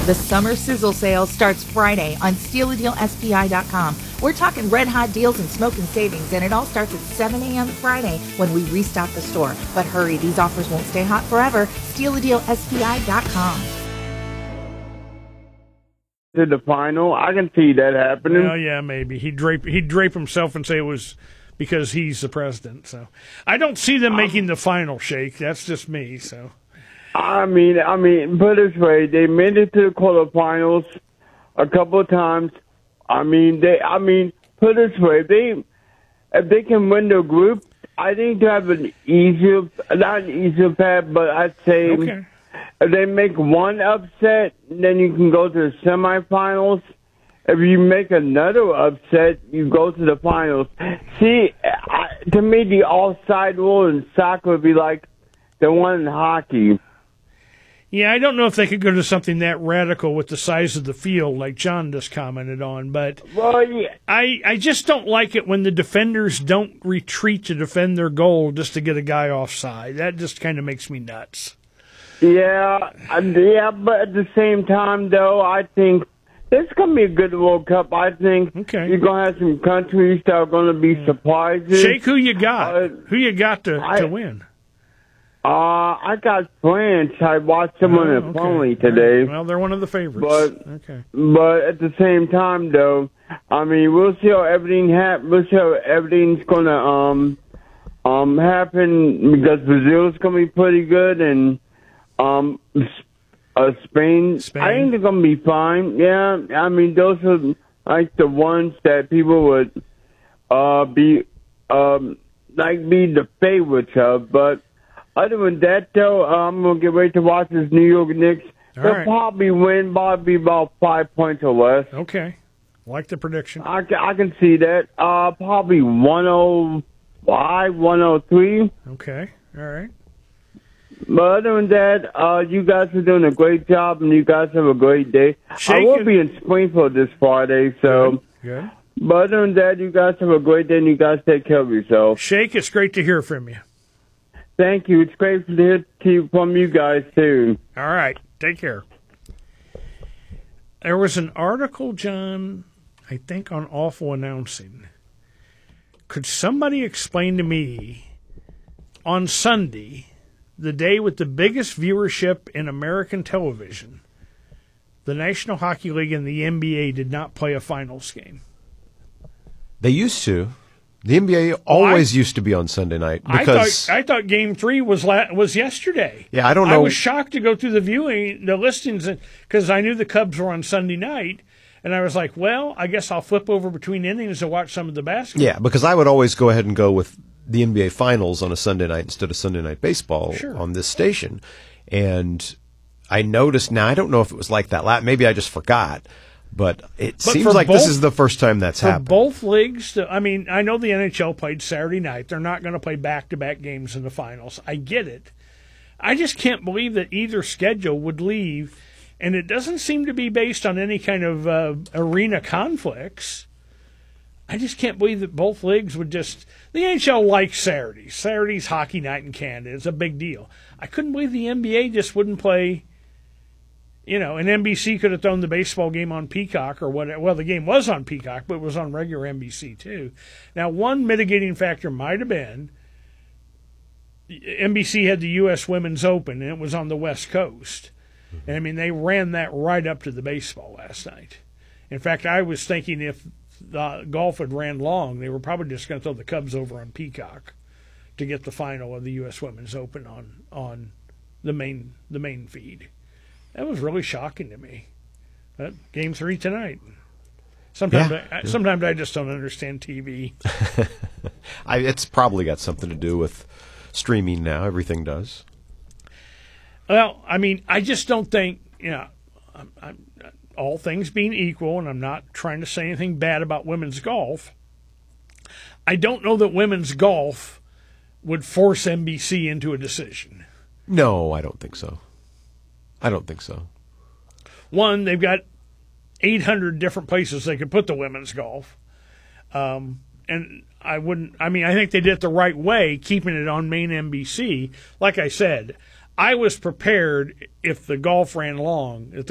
The summer sizzle sale starts Friday on StealADealSPI.com. We're talking red-hot deals and smoking savings, and it all starts at 7 a.m. Friday when we restock the store. But hurry, these offers won't stay hot forever. StealADealSPI.com. To the final, I can see that happening. Well, yeah, maybe. He'd drape himself and say it was because he's the president. So I don't see them making the final, Shake. That's just me, so... I mean, put it this way, they made it to the quarterfinals a couple of times. Put it this way, if they can win the group, I think they have not an easier path, but I'd say if they make one upset, then you can go to the semifinals. If you make another upset, you go to the finals. See, to me, the offside rule in soccer would be like the one in hockey. Yeah, I don't know if they could go to something that radical with the size of the field like John just commented on, but I just don't like it when the defenders don't retreat to defend their goal just to get a guy offside. That just kind of makes me nuts. Yeah, but at the same time, though, I think this is going to be a good World Cup. I think you're going to have some countries that are going to be surprises. Shake, who you got? Who you got to win? I got France. I watched them on the phone today. Well, they're one of the favorites. But at the same time, though, I mean, we'll see how everything we'll see how everything's gonna happen because Brazil's gonna be pretty good and Spain. I think they're gonna be fine. Yeah, I mean, those are like the ones that people would be the favorites of, but. Other than that, though, I'm going to get ready to watch this New York Knicks. They'll probably win by about 5 points or less. Okay. Like the prediction. I can see that. Probably 105, 103. Okay. All right. But other than that, you guys are doing a great job, and you guys have a great day. I will be in Springfield this Friday, so... Good. But other than that, you guys have a great day, and you guys take care of yourself. Shake, it's great to hear from you. Thank you. It's great to hear from you guys, too. All right. Take care. There was an article, John, I think on Awful Announcing. Could somebody explain to me on Sunday, the day with the biggest viewership in American television, the National Hockey League and the NBA did not play a finals game? They used to. The NBA always used to be on Sunday night because I thought Game 3 was yesterday. Yeah, I don't know. I was shocked to go through the listings, because I knew the Cubs were on Sunday night, and I was like, well, I guess I'll flip over between innings to watch some of the basketball. Yeah, because I would always go ahead and go with the NBA Finals on a Sunday night instead of Sunday Night Baseball on this station, and I noticed now. I don't know if it was like that. Maybe I just forgot. But it seems like this is the first time that's happened. For both leagues, I mean, I know the NHL played Saturday night. They're not going to play back-to-back games in the finals. I get it. I just can't believe that either schedule would leave, and it doesn't seem to be based on any kind of arena conflicts. I just can't believe that both leagues would just... The NHL likes Saturdays. Saturday's hockey night in Canada. It's a big deal. I couldn't believe the NBA just wouldn't play... You know, and NBC could have thrown the baseball game on Peacock or whatever. Well, the game was on Peacock, but it was on regular NBC too. Now, one mitigating factor might have been NBC had the U.S. Women's Open, and it was on the West Coast. And, I mean, they ran that right up to the baseball last night. In fact, I was thinking if the golf had ran long, they were probably just going to throw the Cubs over on Peacock to get the final of the U.S. Women's Open on the main feed. That was really shocking to me. Game 3 tonight. Sometimes I just don't understand TV. It's probably got something to do with streaming now. Everything does. Well, I mean, I just don't think, I'm all things being equal, and I'm not trying to say anything bad about women's golf, I don't know that women's golf would force NBC into a decision. No, I don't think so. One, they've got 800 different places they could put the women's golf. And I think they did it the right way, keeping it on main NBC. Like I said, I was prepared if the golf ran long,